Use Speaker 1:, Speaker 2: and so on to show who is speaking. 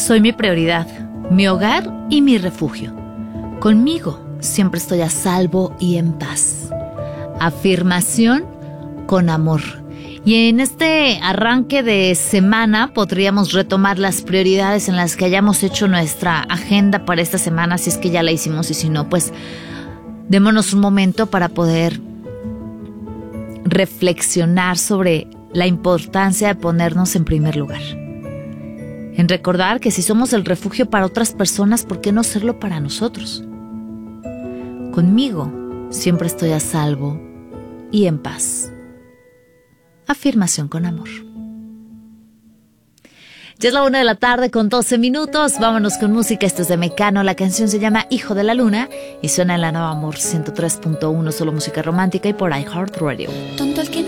Speaker 1: Soy mi prioridad, mi hogar y mi refugio. Conmigo siempre estoy a salvo y en paz. Afirmación con amor. Y en este arranque de semana podríamos retomar las prioridades en las que hayamos hecho nuestra agenda para esta semana, si es que ya la hicimos, y si no, pues démonos un momento para poder reflexionar sobre la importancia de ponernos en primer lugar. En recordar que si somos el refugio para otras personas, ¿por qué no serlo para nosotros? Conmigo siempre estoy a salvo y en paz. Afirmación con amor. Ya es la 1:00 con 12 minutos. Vámonos con música. Esto es de Mecano. La canción se llama Hijo de la Luna y suena en la Nueva Amor 103.1, solo música romántica, y por iHeartRadio.
Speaker 2: Tonto el que